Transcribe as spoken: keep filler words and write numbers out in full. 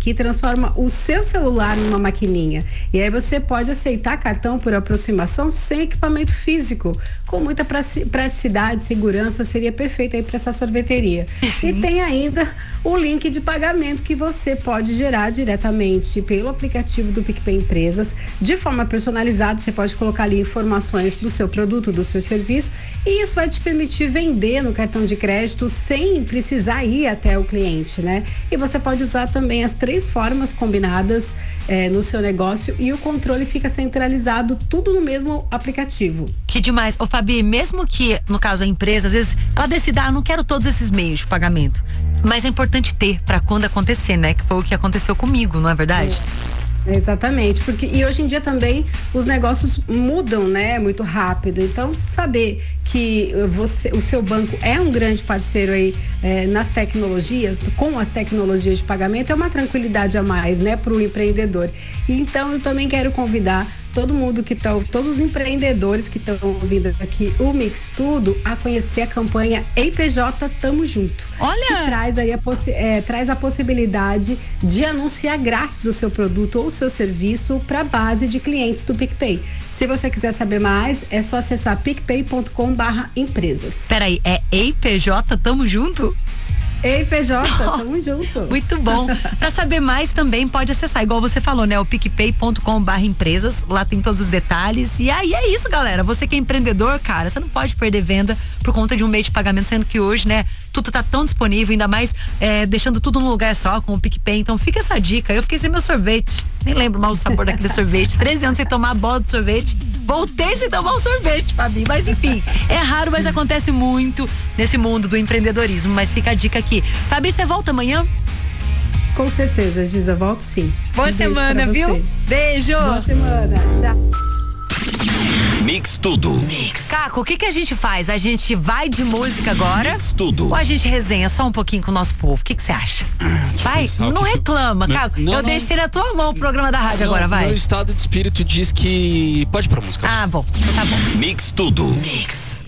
que transforma o seu celular numa maquininha. E aí você pode aceitar cartão por aproximação sem equipamento físico. Com muita praticidade, segurança, seria perfeito aí para essa sorveteria. Sim. E tem ainda o link de pagamento que você pode gerar diretamente pelo aplicativo do PicPay Empresas, de forma personalizada. Você pode colocar ali informações do seu produto, do seu serviço, e isso vai te permitir vender no cartão de crédito sem precisar ir até o cliente, né? E você pode usar também as três formas combinadas eh, no seu negócio, e o controle fica centralizado, tudo no mesmo aplicativo. Que demais. Ô Fabi, mesmo que, no caso, a empresa, às vezes, ela decida, ah, não quero todos esses meios de pagamento, mas é importante ter para quando acontecer, né? Que foi o que aconteceu comigo, não é verdade? É. Exatamente, porque e hoje em dia também os negócios mudam, né, muito rápido. Então, saber que você, o seu banco é um grande parceiro aí é, nas tecnologias, com as tecnologias de pagamento, é uma tranquilidade a mais, né, para o empreendedor. E então eu também quero convidar todo mundo que tá, todos os empreendedores que estão ouvindo aqui o Mix Tudo, a conhecer a campanha E I P J Tamo Junto. Olha! Que traz aí a, possi é, traz a possibilidade de anunciar grátis o seu produto ou o seu serviço para a base de clientes do PicPay. Se você quiser saber mais, é só acessar picpay ponto com barra empresas. Peraí, é E I P J Tamo Junto? E I P J, oh, tamo junto. Muito bom. Para saber mais também pode acessar, igual você falou, né? O picpay ponto com barra empresas. Lá tem todos os detalhes. E aí é isso, galera. Você que é empreendedor, cara, você não pode perder venda por conta de um meio de pagamento, sendo que hoje, né, tudo tá tão disponível, ainda mais é, deixando tudo num lugar só, com o PicPay. Então fica essa dica. Eu fiquei sem meu sorvete. Nem lembro mal o sabor daquele sorvete. treze anos sem tomar a bola de sorvete. Voltei sem tomar um sorvete, Fabi. Mas enfim, é raro, mas acontece muito nesse mundo do empreendedorismo. Mas fica a dica aqui. Fabi, você volta amanhã? Com certeza, Giza, volto sim. Boa um semana, viu? Beijo! Boa semana, tchau. Mix Tudo. Mix. Caco, o que que a gente faz? A gente vai de música agora? Mix Tudo. Ou a gente resenha só um pouquinho com o nosso povo? O que que você acha? Vai, não reclama, não, Caco. não, eu não. deixei na tua mão o programa da rádio Não, agora, vai. Meu estado de espírito diz que pode ir pra música. Ah, bom, então tá bom. Mix Tudo. Mix.